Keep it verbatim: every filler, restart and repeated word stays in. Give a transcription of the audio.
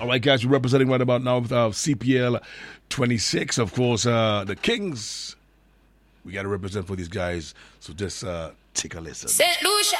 All right, guys, we're representing right about now with uh, C P L twenty-six. Of course, uh, the Kings. We got to represent for these guys. So just uh, take a listen. Saint Lucia.